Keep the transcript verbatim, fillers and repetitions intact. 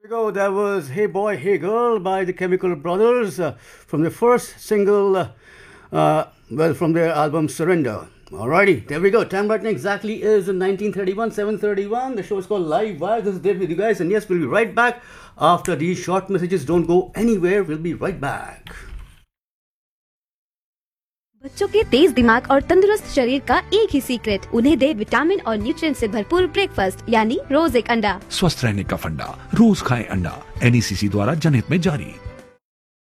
Go, that was Hey Boy, Hey Girl by the Chemical Brothers uh, from the first single, uh, uh, well, from their album Surrender. Alrighty, there we go. Time right now exactly is nineteen thirty-one, seven thirty-one. The show is called Live Wire. This is Dave with you guys, and yes, we'll be right back after these short messages. Don't go anywhere. We'll be right back. बच्चों के तेज दिमाग और तंदुरुस्त शरीर का एक ही secret, उन्हें दे vitamin और न्यूट्रिएंट से भरपूर ब्रेकफास्ट यानी रोज एक अंडा। स्वस्थ रहने का फंडा, रोज खाएं अंडा। एन ई सी सी द्वारा जनहित में जारी।